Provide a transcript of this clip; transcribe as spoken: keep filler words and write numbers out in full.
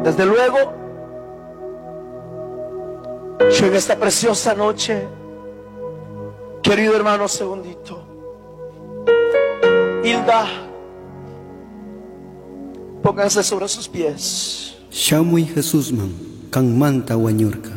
Desde luego, yo en esta preciosa noche, querido hermano, segundito, Hilda, pónganse sobre sus pies. Siya mo'y Jesus man, kang manta wanyur ka.